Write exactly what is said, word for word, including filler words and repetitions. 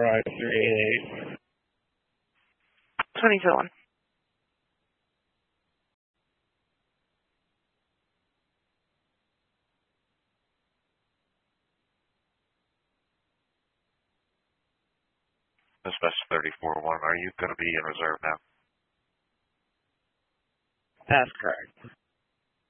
Verizon three eight eight. twenty-two one. Dispatch thirty-four one, are you going to be in reserve now? That's correct.